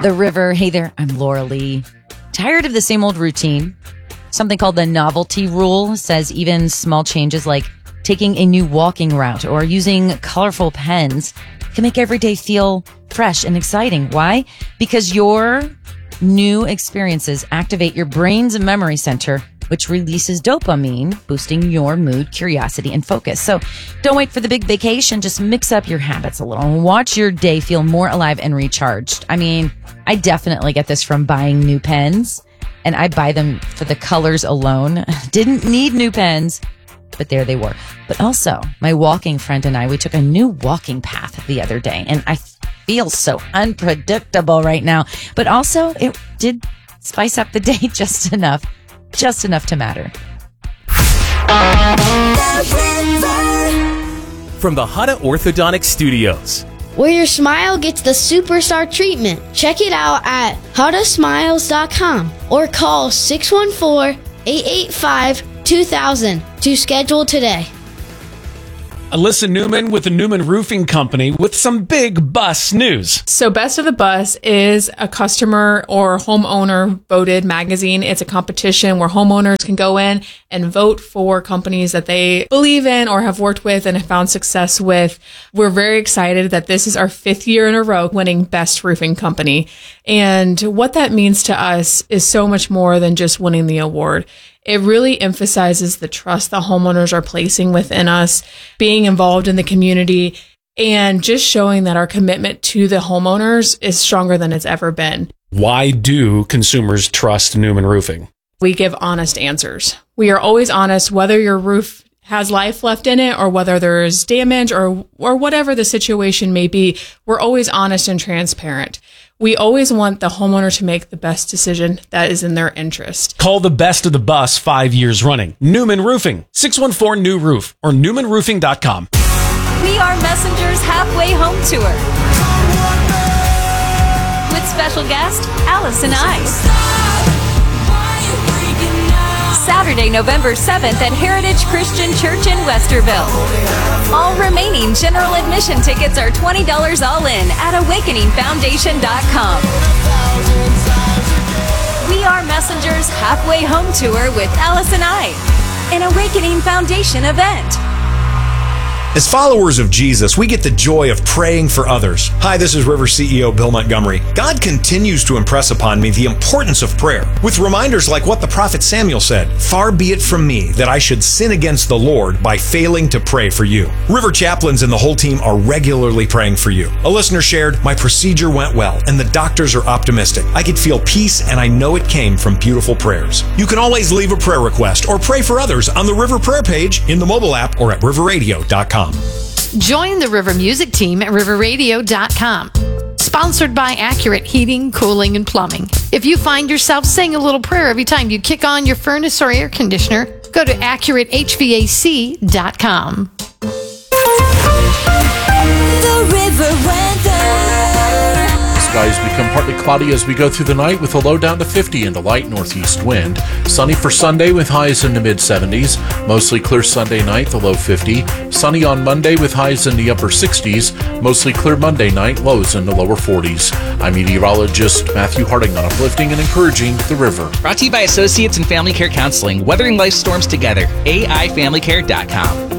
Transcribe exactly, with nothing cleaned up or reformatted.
The River. Hey there, I'm Laura Lee. Tired of the same old routine? Something called the novelty rule says even small changes like taking a new walking route or using colorful pens can make every day feel fresh and exciting. Why? Because your new experiences activate your brain's memory center, which releases dopamine, boosting your mood, curiosity, and focus. So don't wait for the big vacation. Just mix up your habits a little and watch your day feel more alive and recharged. I mean, I definitely get this from buying new pens, and I buy them for the colors alone. Didn't need new pens, but there they were. But also, my walking friend and I, we took a new walking path the other day, and I feel so unpredictable right now. But also, it did spice up the day just enough. Just enough to matter. From the Hutta Orthodontic Studios, where your smile gets the superstar treatment. Check it out at hutta smiles dot com or call six one four, eight eight five, two thousand to schedule today. Alyssa Newman with the Newman Roofing Company with some big bus news. So Best of the Bus is a customer or homeowner voted magazine. It's a competition where homeowners can go in and vote for companies that they believe in or have worked with and have found success with. We're very excited that this is our fifth year in a row winning Best Roofing Company. And what that means to us is so much more than just winning the award. It really emphasizes the trust the homeowners are placing within us, being involved in the community, and just showing that our commitment to the homeowners is stronger than it's ever been. Why do consumers trust Newman Roofing? We give honest answers. We are always honest, whether your roof has life left in it or whether there's damage or or whatever the situation may be. We're always honest and transparent. We always want the homeowner to make the best decision that is in their interest. Call the Best of the Bus five years running. Newman Roofing, six one four new roof or newman roofing dot com. We Are Messengers Halfway Home Tour with special guest Allison I. Saturday, November seventh at Heritage Christian Church in Westerville. All remaining general admission tickets are twenty dollars all in at awakening foundation dot com. We Are Messengers Halfway Home Tour with Allison I, an Awakening Foundation event. As followers of Jesus, we get the joy of praying for others. Hi, this is River C E O Bill Montgomery. God continues to impress upon me the importance of prayer, with reminders like what the prophet Samuel said, "Far be it from me that I should sin against the Lord by failing to pray for you." River chaplains and the whole team are regularly praying for you. A listener shared, "My procedure went well, and the doctors are optimistic. I could feel peace, and I know it came from beautiful prayers." You can always leave a prayer request or pray for others on the River Prayer page, in the mobile app, or at river radio dot com. Join the River Music team at river radio dot com. Sponsored by Accurate Heating, Cooling, and Plumbing. If you find yourself saying a little prayer every time you kick on your furnace or air conditioner, go to accurate h v a c dot com. The River Weather. Skies become partly cloudy as we go through the night with a low down to fifty and a light northeast wind. Sunny for Sunday with highs in the mid seventies. Mostly clear Sunday night, the low fifty. Sunny on Monday with highs in the upper sixties. Mostly clear Monday night, lows in the lower forties. I'm meteorologist Matthew Harding on Uplifting and Encouraging the River. Brought to you by Associates in Family Care Counseling, weathering life storms together. A I family care dot com.